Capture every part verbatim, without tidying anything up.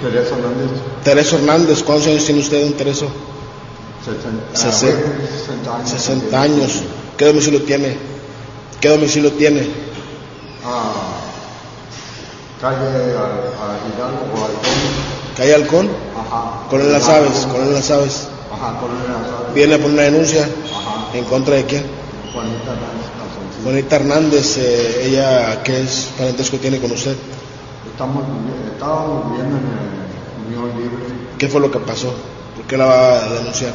Teresa Hernández. Teresa Hernández, ¿cuántos años tiene usted, don Tereso? sesenta, sesenta, sesenta años. ¿Qué domicilio tiene? ¿Qué domicilio tiene? Ah, calle Hidalgo o Halcón. ¿Calle Halcón? Ajá. Con Las Aves, con Las Aves. Ajá, con Las Aves. ¿Viene a poner una denuncia? Ajá. ¿En contra de quién? Juanita Hernández. Juanita Hernández, eh, ella, ¿qué es parentesco tiene con usted? Estamos, estábamos viviendo en el Unión Libre. ¿Qué fue lo que pasó? ¿Por qué la va a denunciar?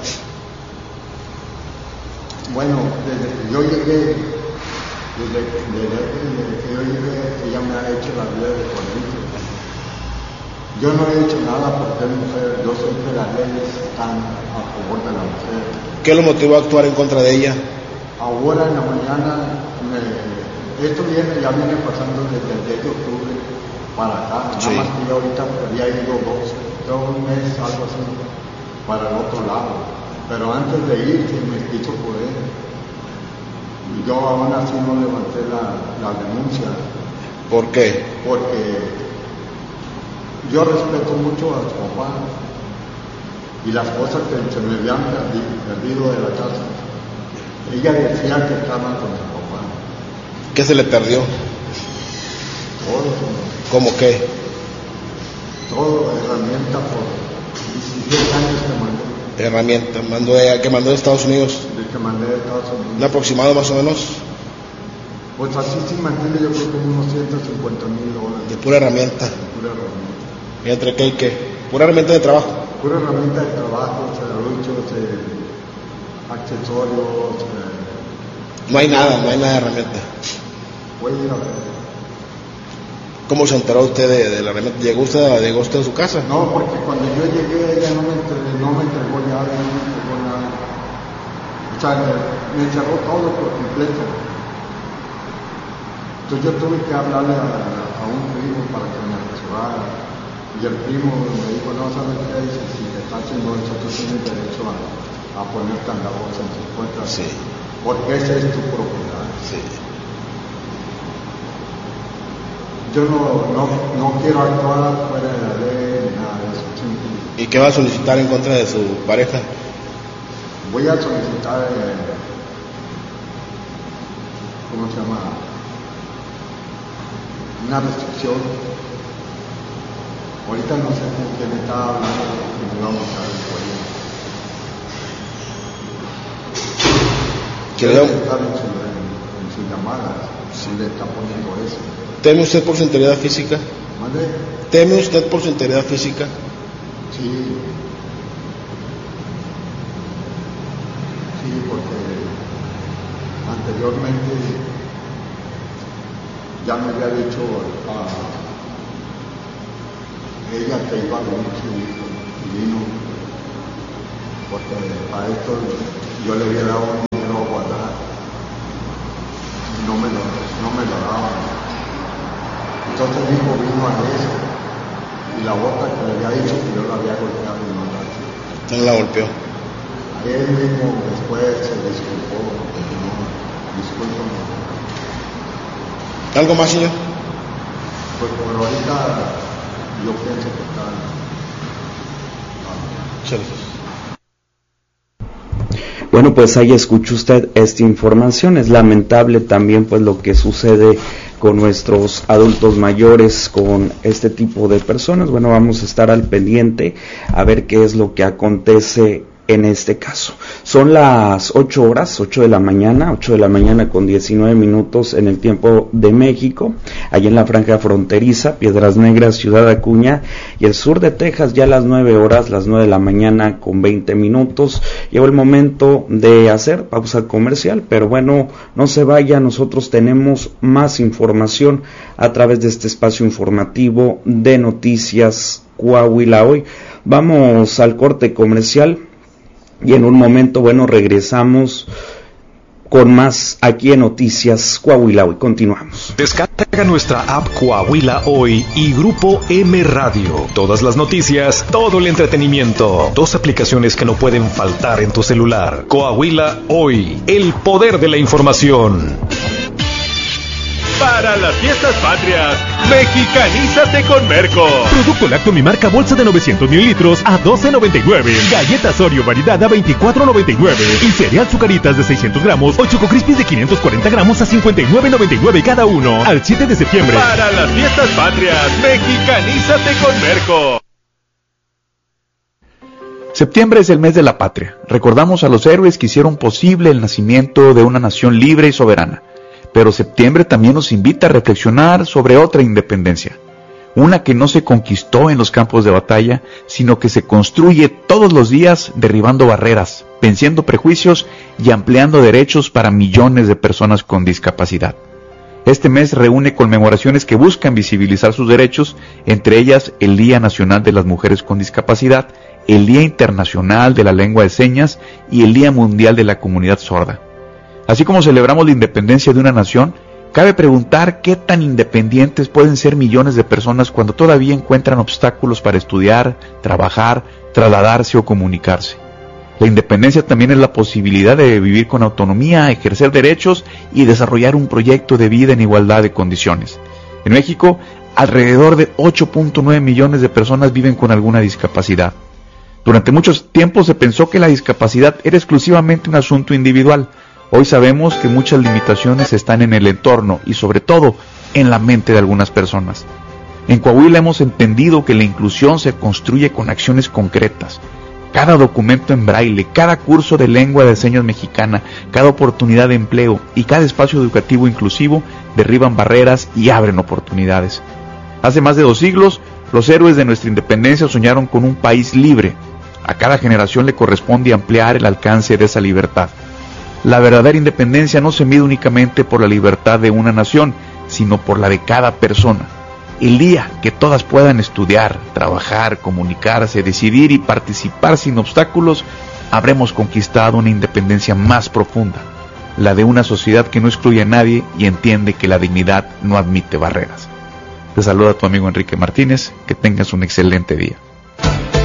Bueno, desde que yo llegué, desde, desde, desde que yo llegué, ella me ha hecho la vida de corriente. Yo no he hecho nada por ser mujer, yo sé que las leyes están a favor de la mujer. ¿Qué lo motivó a actuar en contra de ella? Ahora en la mañana, me, esto viene, ya viene pasando desde el diez de octubre para acá, sí. Nada más que yo ahorita había ido dos, dos un mes, algo así, para el otro lado. Pero antes de ir, se me quiso poder. Y yo aún así no levanté la, la denuncia. ¿Por qué? Porque yo respeto mucho a su papá y las cosas que se me habían perdido, perdido de la casa. Ella decía que estaba con su papá. ¿Qué se le perdió? Todo. ¿Cómo qué? Todo, herramienta por diecisiete años que mandé. Herramienta, mandó ella, que mandó de Estados Unidos. De que mandé de Estados Unidos. ¿Un aproximado más o menos? Pues así sí mantiene, yo creo que unos ciento cincuenta mil dólares. De pura herramienta. De pura herramienta. ¿Y entre qué y qué? Pura herramienta de trabajo. Pura herramienta de trabajo, serruchos, eh, accesorios. Eh, no hay nada, no hay nada de herramienta. Voy a ir a ver. ¿Cómo se enteró usted de, de la herramienta? ¿Llegó usted, ¿Llegó usted a su casa? No, porque cuando yo llegué ella no me entregó, no me entregó llave, no me entregó nada. O sea, me encerró todo por completo. Entonces yo tuve que hablarle a, a un primo para que me asesorara. Y el primo me dijo, no, ¿sabes qué? Dice, si te estás haciendo eso, tú tienes derecho a, a ponerte en la bolsa en tus cuentas. Sí. Porque esa es tu propiedad. Sí. Yo no, no, no quiero actuar fuera de la ley ni nada de eso. Sí. ¿Y qué va a solicitar en contra de su pareja? Voy a solicitar, eh, ¿cómo se llama? Una restricción. Ahorita no sé con quién estaba hablando, que me vamos a ver por ahí. ¿Quiere estar en su, en, en sus llamadas? Si le está poniendo eso. ¿Teme usted por su integridad física? ¿Mande? ¿Teme usted por su integridad física? Sí. Sí, porque anteriormente ya me había dicho a ella que iba a venir su hijo y vino, porque para esto yo le había dado un dinero a guardar y no me lo, no me lo daban. Entonces el hijo vino a eso y la otra que le había dicho que yo la había golpeado y no la hizo. ¿Quién la golpeó? A él mismo después se disculpó, no, discúlpame. ¿Algo más, señor? Pues por ahorita yo pienso que está... Muchas gracias. Bueno, pues ahí escucha usted esta información. Es lamentable también pues lo que sucede con nuestros adultos mayores, con este tipo de personas. Bueno, vamos a estar al pendiente a ver qué es lo que acontece en este caso. Son las ocho horas, ocho de la mañana, ocho de la mañana con diecinueve minutos en el tiempo de México, allá en la franja fronteriza, Piedras Negras, Ciudad Acuña y el sur de Texas, ya a las nueve horas, las nueve de la mañana con veinte minutos. Llegó el momento de hacer pausa comercial, pero bueno, no se vaya, nosotros tenemos más información a través de este espacio informativo de Noticias Coahuila Hoy. Vamos al corte comercial. Y en un momento, bueno, regresamos con más aquí en Noticias Coahuila Hoy. Continuamos. Descarga nuestra app Coahuila Hoy y Grupo M Radio. Todas las noticias, todo el entretenimiento. Dos aplicaciones que no pueden faltar en tu celular. Coahuila Hoy, el poder de la información. Para las fiestas patrias, mexicanízate con Merco. Producto lácteo mi marca bolsa de novecientos mililitros a doce noventa y nueve. Galletas Oreo variedad a veinticuatro noventa y nueve. Y cereal Zucaritas de seiscientos gramos o Choco Crispies de quinientos cuarenta gramos a cincuenta y nueve noventa y nueve cada uno. Al siete de septiembre. Para las fiestas patrias, mexicanízate con Merco. Septiembre es el mes de la patria. Recordamos a los héroes que hicieron posible el nacimiento de una nación libre y soberana. Pero septiembre también nos invita a reflexionar sobre otra independencia. Una que no se conquistó en los campos de batalla, sino que se construye todos los días derribando barreras, venciendo prejuicios y ampliando derechos para millones de personas con discapacidad. Este mes reúne conmemoraciones que buscan visibilizar sus derechos, entre ellas el Día Nacional de las Mujeres con Discapacidad, el Día Internacional de la Lengua de Señas y el Día Mundial de la Comunidad Sorda. Así como celebramos la independencia de una nación, cabe preguntar qué tan independientes pueden ser millones de personas cuando todavía encuentran obstáculos para estudiar, trabajar, trasladarse o comunicarse. La independencia también es la posibilidad de vivir con autonomía, ejercer derechos y desarrollar un proyecto de vida en igualdad de condiciones. En México, alrededor de ocho punto nueve millones de personas viven con alguna discapacidad. Durante muchos tiempos se pensó que la discapacidad era exclusivamente un asunto individual. Hoy sabemos que muchas limitaciones están en el entorno y sobre todo en la mente de algunas personas. En Coahuila hemos entendido que la inclusión se construye con acciones concretas. Cada documento en braille, cada curso de lengua de señas mexicana, cada oportunidad de empleo y cada espacio educativo inclusivo derriban barreras y abren oportunidades. Hace más de dos siglos, los héroes de nuestra independencia soñaron con un país libre. A cada generación le corresponde ampliar el alcance de esa libertad. La verdadera independencia no se mide únicamente por la libertad de una nación, sino por la de cada persona. El día que todas puedan estudiar, trabajar, comunicarse, decidir y participar sin obstáculos, habremos conquistado una independencia más profunda, la de una sociedad que no excluye a nadie y entiende que la dignidad no admite barreras. Te saluda tu amigo Enrique Martínez, que tengas un excelente día.